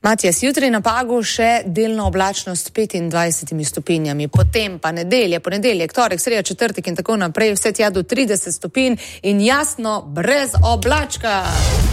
Matijas, jutri na Pagu še delno oblačnost 25 stopinjami, potem pa nedelja, ponedeljek, torek, sreda, četrtek in tako naprej, vse tja do 30 stopinj in jasno, brez oblačka.